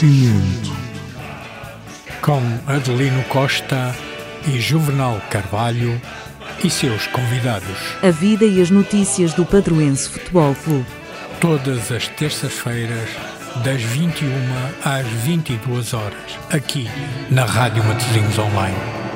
Tinhento. Com Adelino Costa e Juvenal Carvalho e seus convidados. A vida e as notícias do Padroense Futebol Clube. Todas as terças-feiras, das 21 às 22 horas, aqui na Rádio Matosinhos Online.